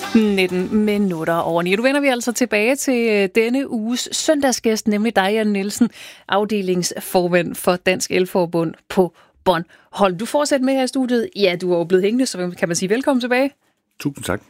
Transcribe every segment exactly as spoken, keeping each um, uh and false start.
nitten minutter over ni. Du vender vi altså tilbage til denne uges søndagsgæst, nemlig dig, Jan Nielsen, afdelingsformand for Dansk Elforbund på Bornholm. Du fortsætter med her i studiet. Ja, du er jo blevet hængende, så kan man sige velkommen tilbage. Tusind tak.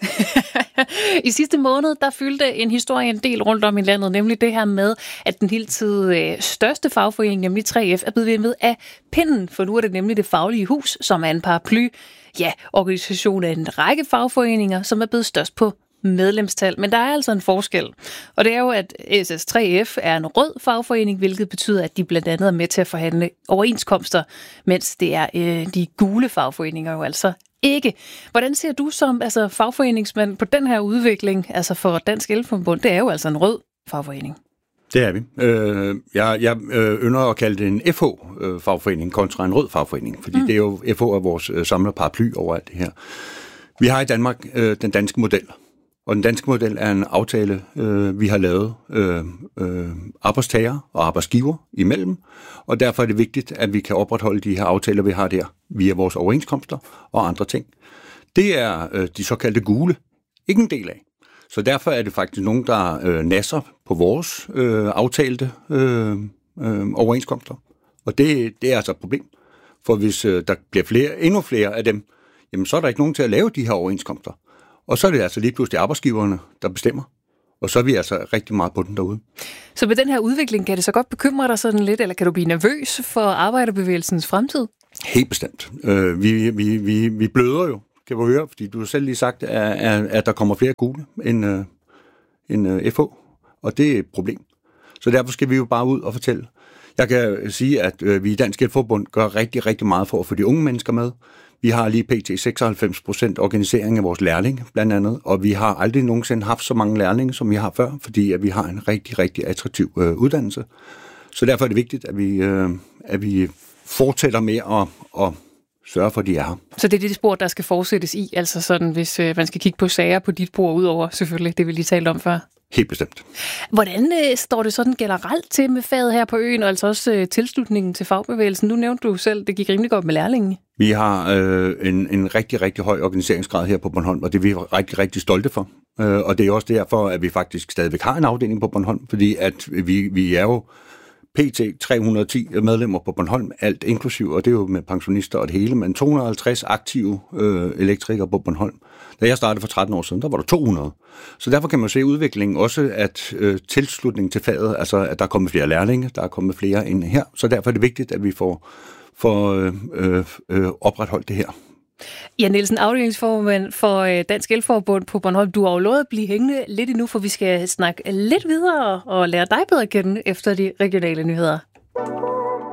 I sidste måned, der fyldte en historie en del rundt om i landet, nemlig det her med, at den hidtil største fagforening, nemlig tre F, er blevet ved af pinden, for nu er det nemlig Det Faglige Hus, som er en paraply, ja, organisation af en række fagforeninger, som er blevet størst på medlemstal. Men der er altså en forskel, og det er jo, at S S tre F er en rød fagforening, hvilket betyder, at de blandt andet er med til at forhandle overenskomster, mens det er øh, de gule fagforeninger jo altså ikke. Hvordan ser du som altså, fagforeningsmand på den her udvikling, altså for Dansk Elforbund? Det er jo altså en rød fagforening. Det er vi. Øh, jeg jeg øh, ynder at kalde det en F H-fagforening kontra en rød fagforening, fordi mm. det er jo F H er vores øh, samlede paraply over alt det her. Vi har i Danmark øh, den danske model, og den danske model er en aftale, øh, vi har lavet øh, øh, arbejdstager og arbejdsgiver imellem, og derfor er det vigtigt, at vi kan opretholde de her aftaler, vi har der, via vores overenskomster og andre ting. Det er øh, de såkaldte gule ikke en del af. Så derfor er det faktisk nogen, der øh, nasser på vores øh, aftalte øh, øh, overenskomster. Og det, det er altså et problem. For hvis øh, der bliver flere, endnu flere af dem, jamen, så er der ikke nogen til at lave de her overenskomster. Og så er det altså lige pludselig arbejdsgiverne, der bestemmer. Og så er vi altså rigtig meget på den derude. Så med den her udvikling, kan det så godt bekymre dig sådan lidt, eller kan du blive nervøs for arbejderbevægelsens fremtid? Helt bestemt. Øh, vi, vi, vi, vi bløder jo, kan vi høre, fordi du har selv lige sagt, at, at der kommer flere gule end, uh, end uh, F H, og det er et problem. Så derfor skal vi jo bare ud og fortælle. Jeg kan sige, at uh, vi i Dansk Elforbund gør rigtig, rigtig meget for at få de unge mennesker med. Vi har lige pt. seksoghalvfems procent organisering af vores lærlinge, blandt andet, og vi har aldrig nogensinde haft så mange lærlinge, som vi har før, fordi at vi har en rigtig, rigtig attraktiv uh, uddannelse. Så derfor er det vigtigt, at vi, uh, at vi fortsætter med at, at sørge for, at de er her. Så det er det spor, der skal fortsættes i, altså sådan, hvis øh, man skal kigge på sager på dit bord, udover selvfølgelig det, vi lige talte om før? Helt bestemt. Hvordan øh, står det sådan generelt til med faget her på øen, og altså også øh, tilslutningen til fagbevægelsen? Nu nævnte du selv, det gik rimelig godt med lærlingen. Vi har øh, en, en rigtig, rigtig høj organiseringsgrad her på Bornholm, og det er vi rigtig, rigtig stolte for. Øh, og det er også derfor, at vi faktisk stadigvæk har en afdeling på Bornholm, fordi at vi, vi er jo pt. tre hundrede og ti medlemmer på Bornholm, alt inklusiv, og det er jo med pensionister og det hele, men to hundrede og halvtreds aktive øh, elektrikere på Bornholm. Da jeg startede for tretten år siden, der var der to hundrede. Så derfor kan man se udviklingen også, at øh, tilslutning til faget, altså at der er kommet flere lærlinge, der er kommet flere ind her, så derfor er det vigtigt, at vi får, får øh, øh, opretholdt det her. Jan Nielsen, afdelingsformand for Dansk Elforbund på Bornholm. Du har jo lovet at blive hængende lidt endnu, for vi skal snakke lidt videre og lære dig bedre at kende efter de regionale nyheder.